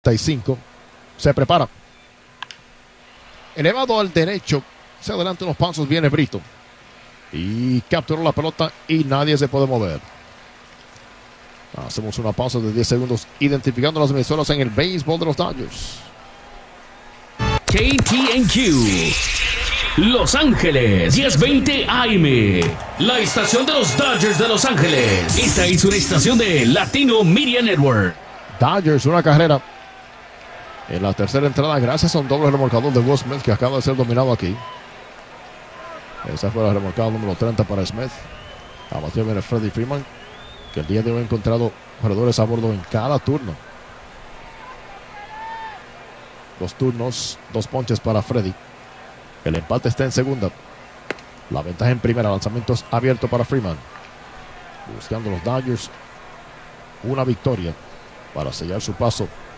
35. Se prepara. Elevado al derecho. Se adelanta unos pasos. Viene Brito. Y capturó la pelota y nadie se puede mover. Hacemos una pausa de 10 segundos identificando las emisoras en el béisbol de los Dodgers. KTNQ Los Ángeles 1020 AM, la estación de los Dodgers de Los Ángeles. Esta es una estación de Latino Media Network. Dodgers, una carrera en la tercera entrada gracias a un doble remolcador de Will Smith que acaba de ser dominado aquí. Esa fue la remolcada número 30 para Smith. A batir viene Freddie Freeman, que el día de hoy ha encontrado corredores a bordo en cada turno. 2 turnos, 2 ponches para Freddie. El empate está en segunda. La ventaja en primera. Lanzamientos abiertos para Freeman. Buscando los Dodgers una victoria para sellar su paso